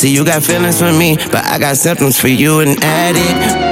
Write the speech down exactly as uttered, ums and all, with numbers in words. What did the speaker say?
See, you got feelings for me, but I got symptoms for you, an addict.